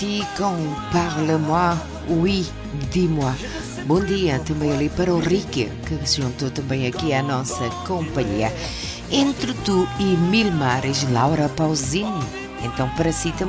Com Parle-moi, oui, dis-moi. Bom dia também ali para o Ricky, que juntou também aqui a nossa companhia. Entre tu e Mil Mares, Laura Pausini. Então para si também.